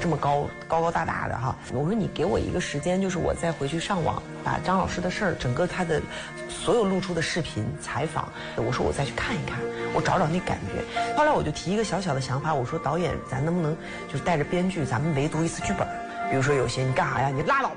这么高大的哈。我说你给我一个时间，就是我再回去上网把张老师的事儿，整个他的所有露出的视频采访，我说我再去看一看，我找找那感觉。后来我就提一个小小的想法，我说导演，咱能不能就是带着编剧，咱们围读一次剧本？比如说有些你干啥呀？你拉倒吧。